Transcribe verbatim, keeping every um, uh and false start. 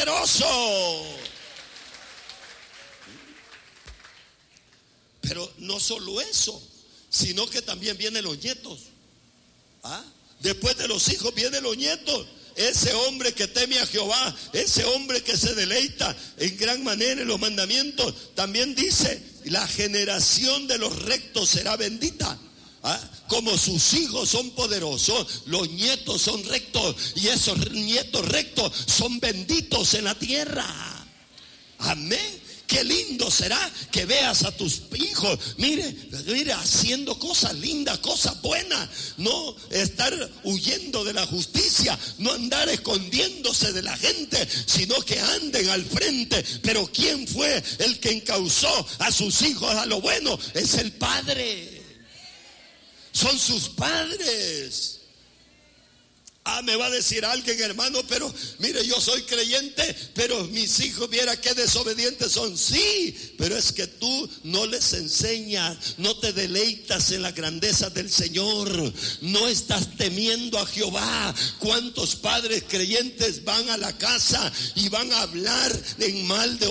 poderoso. Pero no solo eso, sino que también vienen los nietos. ¿Ah? Después de los hijos vienen los nietos. Ese hombre que teme a Jehová, ese hombre que se deleita en gran manera en los mandamientos, también dice, la generación de los rectos será bendita. ¿Ah? Como sus hijos son poderosos, los nietos son rectos, y esos nietos rectos son benditos en la tierra. Amén. Qué lindo será que veas a tus hijos, mire, mire, haciendo cosas lindas, cosas buenas. No estar huyendo de la justicia, no andar escondiéndose de la gente, sino que anden al frente. Pero ¿quién fue el que encauzó a sus hijos a lo bueno? Es el Padre. Son sus padres. Ah, me va a decir alguien, hermano, pero mire, yo soy creyente, pero mis hijos, viera qué desobedientes son. Sí, pero es que tú no les enseñas, no te deleitas en la grandeza del Señor, no estás temiendo a Jehová. ¿Cuántos padres creyentes van a la casa y van a hablar en mal de